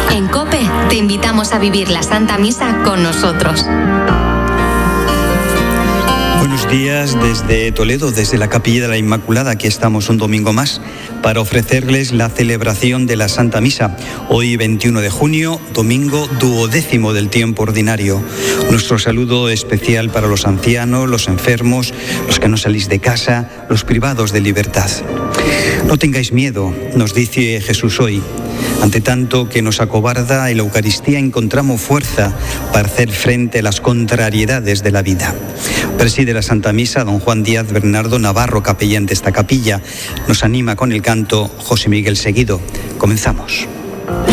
En COPE te invitamos a vivir la Santa Misa con nosotros. Buenos días desde Toledo, desde la Capilla de la Inmaculada. Aquí estamos un domingo más para ofrecerles la celebración de la Santa Misa. Hoy 21 de junio, domingo 12º del tiempo ordinario. Nuestro saludo especial para los ancianos, los enfermos, los que no salís de casa, los privados de libertad. No tengáis miedo, nos dice Jesús hoy. Ante tanto que nos acobarda, en la Eucaristía encontramos fuerza para hacer frente a las contrariedades de la vida. Preside la Santa Misa don Juan Díaz Bernardo Navarro, capellán de esta capilla. Nos anima con el canto José Miguel Seguido. Comenzamos.